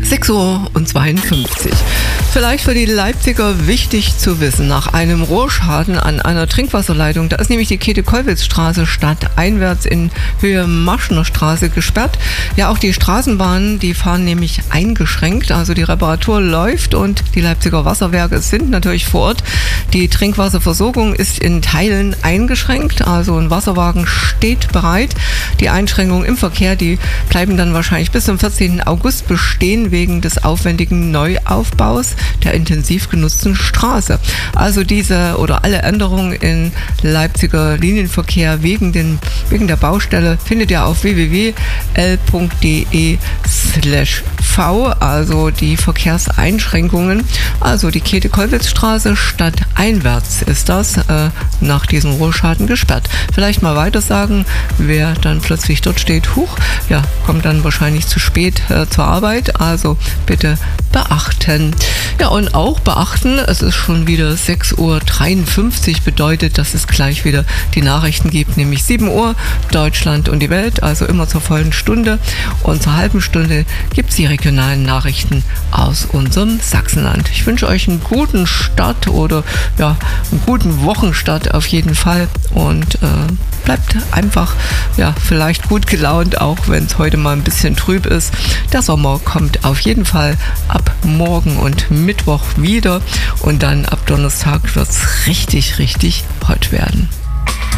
6:52 Uhr. Vielleicht für die Leipziger wichtig zu wissen, nach einem Rohrschaden an einer Trinkwasserleitung, da ist nämlich die Käthe-Kollwitz-Straße stadteinwärts in Höhe Maschner Straße gesperrt. Ja, auch die Straßenbahnen, die fahren nämlich eingeschränkt, also die Reparatur läuft und die Leipziger Wasserwerke sind natürlich vor Ort. Die Trinkwasserversorgung ist in Teilen eingeschränkt, also ein Wasserwagen steht bereit. Die Einschränkungen im Verkehr, die bleiben dann wahrscheinlich bis zum 14. August bestehen wegen des aufwendigen Neuaufbaus der intensiv genutzten Straße. Also diese oder alle Änderungen im Leipziger Linienverkehr wegen der Baustelle findet ihr auf www.l.de/v, also die Verkehrseinschränkungen. Also die Käthe-Kollwitz-Straße stadteinwärts ist das nach diesem Rohrschaden gesperrt. Vielleicht mal weiter sagen, wer dann plötzlich dort steht, ja, kommt dann wahrscheinlich zu spät zur Arbeit, also bitte beachten. Ja, und auch beachten, es ist schon wieder 6:53 Uhr, bedeutet, dass es gleich wieder die Nachrichten gibt, nämlich 7 Uhr, Deutschland und die Welt, also immer zur vollen Stunde. Und zur halben Stunde gibt es die regionalen Nachrichten aus unserem Sachsenland. Ich wünsche euch einen guten Start oder ja, einen guten Wochenstart auf jeden Fall und bleibt einfach, ja, vielleicht gut gelaunt, auch wenn es heute mal ein bisschen trüb ist. Der Sommer kommt auf jeden Fall ab morgen und Mittwoch wieder und dann ab Donnerstag wird es richtig, richtig hot werden.